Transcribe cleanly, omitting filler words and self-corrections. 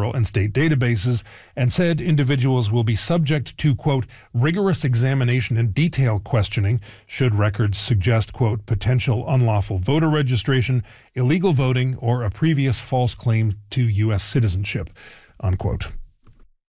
federal and state databases, and said individuals will be subject to, quote, rigorous examination and detailed questioning should records suggest, quote, potential unlawful voter registration, illegal voting, or a previous false claim to U.S. citizenship, unquote.